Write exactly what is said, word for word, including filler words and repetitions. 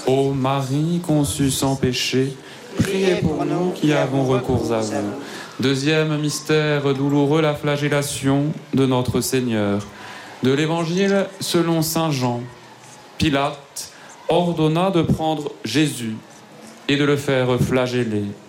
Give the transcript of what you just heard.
Ô Marie conçue sans péché, priez pour nous qui avons recours à vous. Deuxième mystère douloureux, la flagellation de notre Seigneur. De l'Évangile selon saint Jean. Pilate ordonna de prendre Jésus et de le faire flageller.